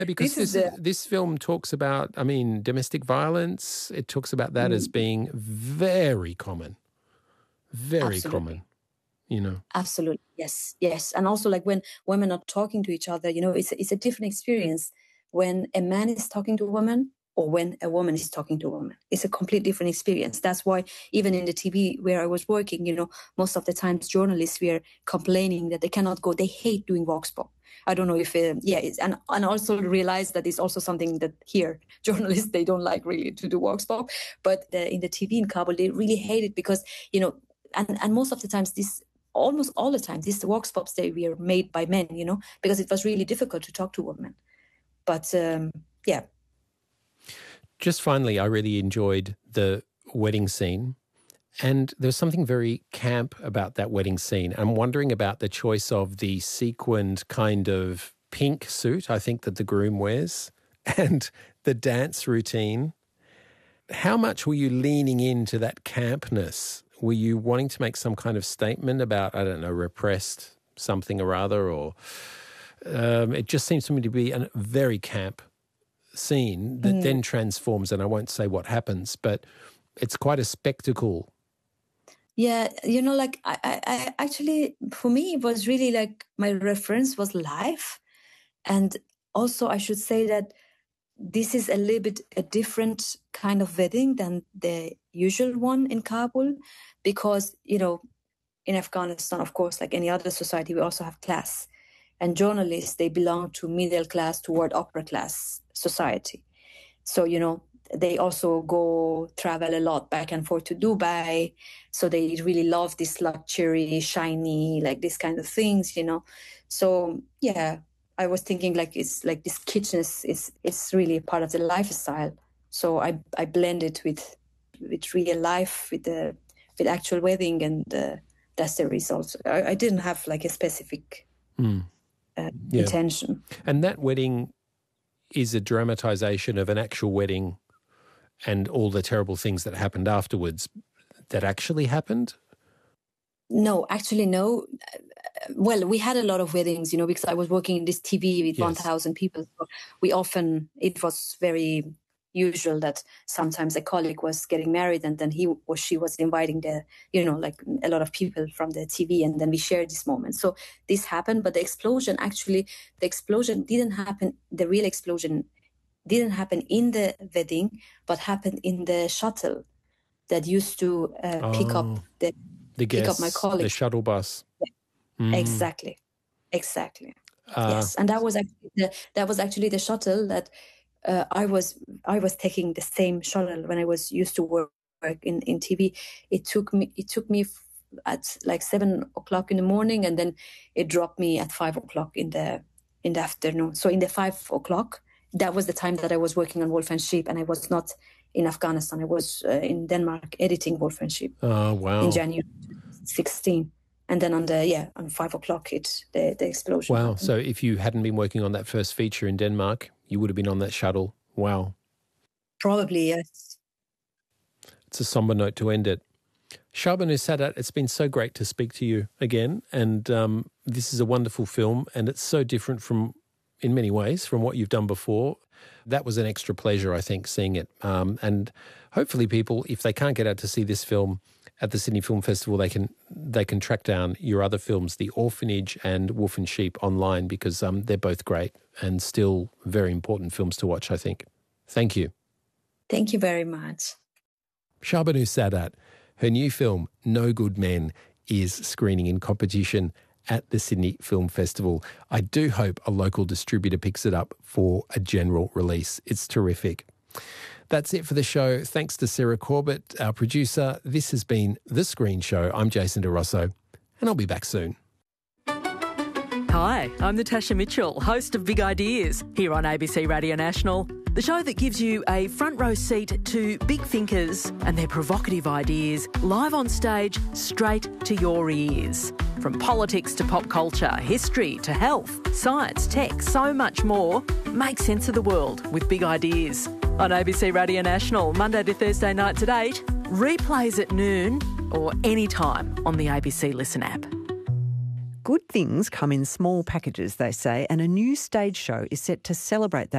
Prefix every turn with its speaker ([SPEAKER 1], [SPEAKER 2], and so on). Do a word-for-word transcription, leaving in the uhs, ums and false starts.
[SPEAKER 1] Because
[SPEAKER 2] this,
[SPEAKER 1] this,
[SPEAKER 2] is the,
[SPEAKER 1] this film talks about, I mean, domestic violence. It talks about that mm. as being very common, very
[SPEAKER 2] Absolutely.
[SPEAKER 1] common, you know.
[SPEAKER 2] Absolutely, yes, yes. And also like when women are talking to each other, you know, it's, it's a different experience when a man is talking to a woman or when a woman is talking to a woman. It's a complete different experience. That's why even in the T V where I was working, you know, most of the times journalists were complaining that they cannot go. They hate doing vox pop. I don't know if, uh, yeah, it's, and, and also realize that it's also something that here, journalists, they don't like really to do vox pop. But the, in the T V in Kabul, they really hate it because, you know, and, and most of the times this, almost all the time, these vox pops, they were made by men, you know, because it was really difficult to talk to women. But, um, yeah.
[SPEAKER 1] Just finally, I really enjoyed the wedding scene. And there's something very camp about that wedding scene. I'm wondering about the choice of the sequined kind of pink suit, I think, that the groom wears, and the dance routine. How much were you leaning into that campness? Were you wanting to make some kind of statement about, I don't know, repressed something or other? Or um, it just seems to me to be a very camp scene that mm. then transforms, and I won't say what happens, but it's quite a spectacle.
[SPEAKER 2] Yeah, you know, like I, I, I actually, for me, it was really like my reference was life. And also I should say that this is a little bit a different kind of wedding than the usual one in Kabul, because, you know, in Afghanistan, of course, like any other society, we also have class. And journalists, they belong to middle class toward upper class society. So, you know, they also go travel a lot back and forth to Dubai. So they really love this luxury, shiny, like this kind of things, you know. So, yeah, I was thinking like it's like this kitschness is it's really a part of the lifestyle. So I I blend it with with real life, with the with actual wedding, and uh, that's the result. I, I didn't have like a specific mm. uh, yeah. intention.
[SPEAKER 1] And that wedding is a dramatization of an actual wedding and all the terrible things that happened afterwards that actually happened?
[SPEAKER 2] No, actually, no. Well, we had a lot of weddings, you know, because I was working in this T V with yes. one thousand people. So we often, it was very usual that sometimes a colleague was getting married and then he or she was inviting the, you know, like a lot of people from the T V, and then we shared this moment. So this happened, but the explosion, actually, the explosion didn't happen, the real explosion didn't happen in the wedding, but happened in the shuttle that used to uh, oh, pick up the,
[SPEAKER 1] the
[SPEAKER 2] pick
[SPEAKER 1] guests,
[SPEAKER 2] up my colleagues.
[SPEAKER 1] The shuttle bus.
[SPEAKER 2] Yeah. Mm. Exactly, exactly. Uh, yes, and that was actually the, that was actually the shuttle that uh, I was I was taking the same shuttle when I was used to work in, in T V. It took me it took me at like seven o'clock in the morning, and then it dropped me at five o'clock in the in the afternoon. So in the five o'clock, that was the time that I was working on Wolf and Sheep, and I was not in Afghanistan. I was uh, in Denmark editing Wolf and Sheep.
[SPEAKER 1] Oh wow!
[SPEAKER 2] In January twenty sixteen. And then on the, yeah, on five o'clock, it the, the explosion
[SPEAKER 1] Wow.
[SPEAKER 2] happened.
[SPEAKER 1] So if you hadn't been working on that first feature in Denmark, you would have been on that shuttle. Wow.
[SPEAKER 2] Probably, yes.
[SPEAKER 1] It's a somber note to end it. Shabanoo Sadat, it's been so great to speak to you again. And um, this is a wonderful film, and it's so different from, in many ways, from what you've done before. That was an extra pleasure, I think, seeing it. Um, and hopefully people, if they can't get out to see this film at the Sydney Film Festival, they can they can track down your other films, The Orphanage and Wolf and Sheep, online, because um, they're both great and still very important films to watch, I think. Thank you.
[SPEAKER 2] Thank you very much.
[SPEAKER 1] Shabanoo Sadat, her new film, No Good Men, is screening in competition at the Sydney Film Festival. I do hope a local distributor picks it up for a general release. It's terrific. That's it for the show. Thanks to Sarah Corbett, our producer. This has been The Screen Show. I'm Jason DeRosso, and I'll be back soon.
[SPEAKER 3] Hi, I'm Natasha Mitchell, host of Big Ideas here on A B C Radio National, the show that gives you a front row seat to big thinkers and their provocative ideas, live on stage, straight to your ears. From politics to pop culture, history to health, science, tech, so much more. Make sense of the world with Big Ideas. On A B C Radio National, Monday to Thursday nights at eight, replays at noon or any time on the A B C Listen app.
[SPEAKER 4] Good things come in small packages, they say, and a new stage show is set to celebrate that